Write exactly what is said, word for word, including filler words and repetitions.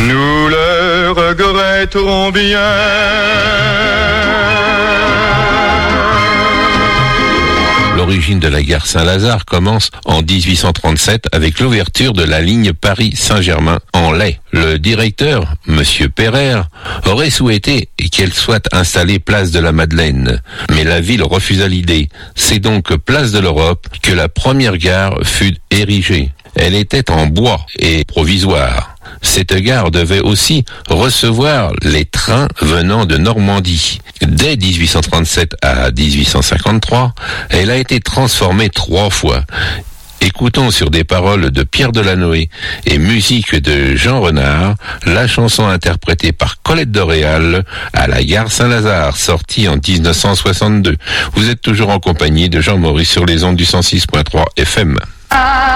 Nous le regretterons bien. L'origine de la gare Saint-Lazare commence en dix-huit cent trente-sept avec l'ouverture de la ligne Paris-Saint-Germain en Laye. Le directeur, Monsieur Pereire, aurait souhaité qu'elle soit installée place de la Madeleine, mais la ville refusa l'idée. C'est donc place de l'Europe que la première gare fut érigée. Elle était en bois et provisoire. Cette gare devait aussi recevoir les trains venant de Normandie. Dès dix-huit cent trente-sept à dix-huit cent cinquante-trois, elle a été transformée trois fois. Écoutons sur des paroles de Pierre Delanoë et musique de Jean Renard, la chanson interprétée par Colette Doréal à la gare Saint-Lazare, sortie en dix-neuf cent soixante-deux. Vous êtes toujours en compagnie de Jean Maurice sur les ondes du cent six point trois F M.